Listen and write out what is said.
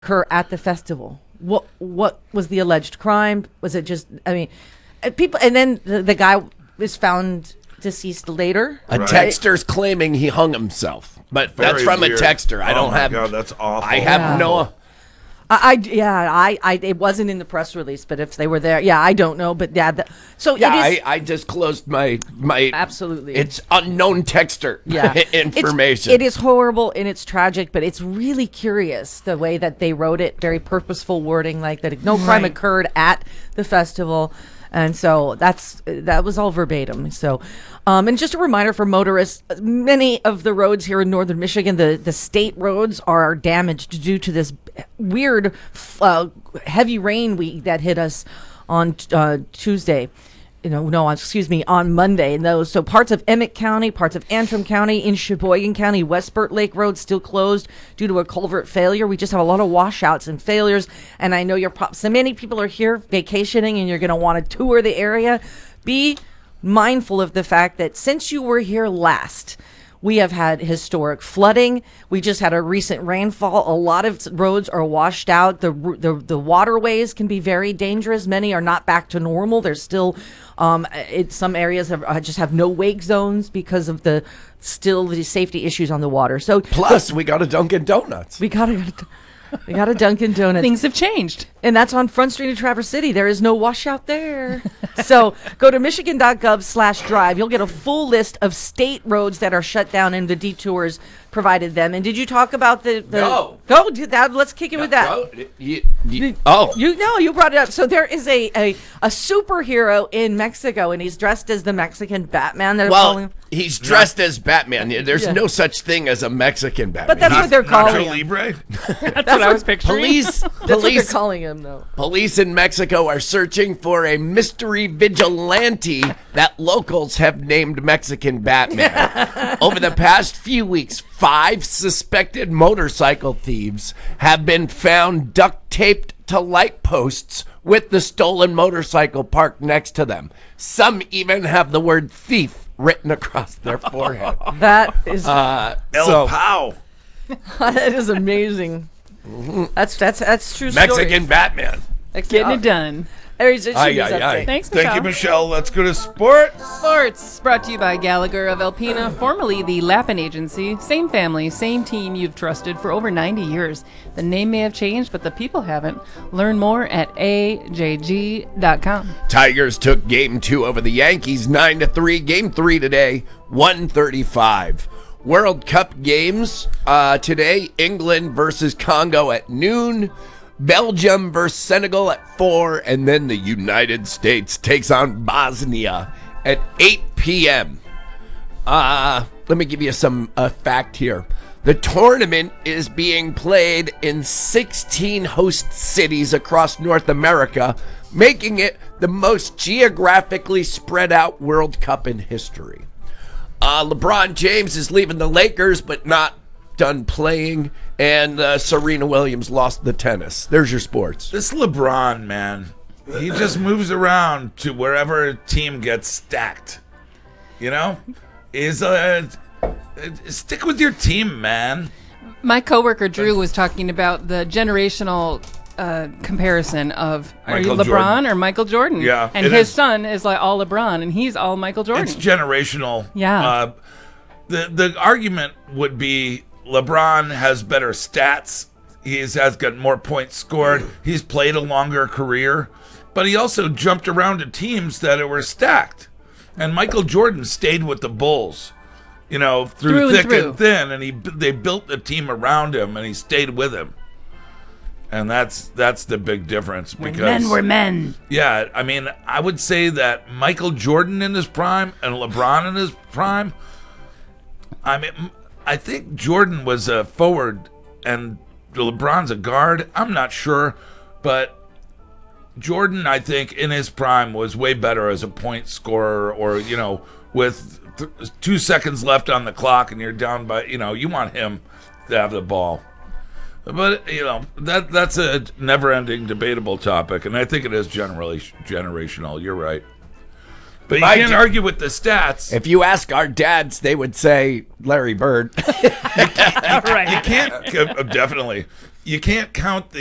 occur at the festival? What was the alleged crime? Was it just? I mean, people, and then the guy was found deceased later. A texter's claiming he hung himself, but that's from weird. A texter. I don't have. God, that's awful. I have no. It wasn't in the press release, but if they were there, I don't know, but it is. I disclosed my absolutely. It's unknown texter information. It is horrible and it's tragic, but it's really curious the way that they wrote it. Very purposeful wording, like that no crime occurred at the festival. And so that was all verbatim. So, and just a reminder for motorists, many of the roads here in northern Michigan, the state roads are damaged due to this weird heavy rain that hit us on Tuesday. On Monday. And so parts of Emmett County, parts of Antrim County, in Sheboygan County, West Burt Lake Road still closed due to a culvert failure. We just have a lot of washouts and failures. And I know so many people are here vacationing and you're going to want to tour the area. Be mindful of the fact that since you were here last, we have had historic flooding. We just had a recent rainfall. A lot of roads are washed out. The waterways can be very dangerous. Many are not back to normal. There's still, some areas just have no wake zones because of the safety issues on the water. So plus, we got a Dunkin' Donuts. We got a Dunkin' Donuts. Things have changed. And that's on Front Street in Traverse City. There is no washout there. So go to michigan.gov/drive. You'll get a full list of state roads that are shut down and the detours provided them. And did you talk about the No. Go do that. Let's kick it with that. You brought it up. So there is a superhero in Mexico, and he's dressed as the Mexican Batman. He's dressed as Batman. There's no such thing as a Mexican Batman. But that's what they're calling him. Libre? That's what I was picturing. That's what they're calling him, though. Police in Mexico are searching for a mystery vigilante that locals have named Mexican Batman. Over the past few weeks, 5 suspected motorcycle thieves have been found duct taped to light posts with the stolen motorcycle parked next to them. Some even have the word thief written across their forehead. That is El Pow. That is amazing. Mm-hmm. That's true. Mexican Batman. Getting it done. Thanks, Michelle. Thank you, Michelle. Let's go to sports. Sports brought to you by Gallagher of Alpena, formerly the Lappin Agency. Same family, same team you've trusted for over 90 years. The name may have changed, but the people haven't. Learn more at ajg.com. Tigers took Game 2 over the Yankees 9-3. Game 3 today, 1:35. World Cup games today, England versus Congo at noon. Belgium versus Senegal at 4, and then the United States takes on Bosnia at 8 p.m. Let me give you some fact here. The tournament is being played in 16 host cities across North America, making it the most geographically spread out World Cup in history. LeBron James is leaving the Lakers, but not done playing, and Serena Williams lost the tennis. There's your sports. This LeBron, man, he just moves around to wherever a team gets stacked. Stick with your team, man. My coworker Drew was talking about the generational comparison of Michael are you LeBron Jordan. or Michael Jordan? Yeah, and his son is like all LeBron, and he's all Michael Jordan. It's generational. Yeah. The argument would be LeBron has better stats. He has got more points scored. He's played a longer career, but he also jumped around to teams that were stacked. And Michael Jordan stayed with the Bulls, through thick and thin, and they built a team around him, and he stayed with him. And that's the big difference. Because men were men. Yeah, I mean, I would say that Michael Jordan in his prime and LeBron in his prime, I mean, I think Jordan was a forward and LeBron's a guard. I'm not sure, but Jordan, I think, in his prime was way better as a point scorer, or, with 2 seconds left on the clock and you're down by, you want him to have the ball. But, that's a never-ending debatable topic, and I think it is generational. You're right. But you can't argue with the stats. If you ask our dads, they would say Larry Bird. You can't, definitely. you can't count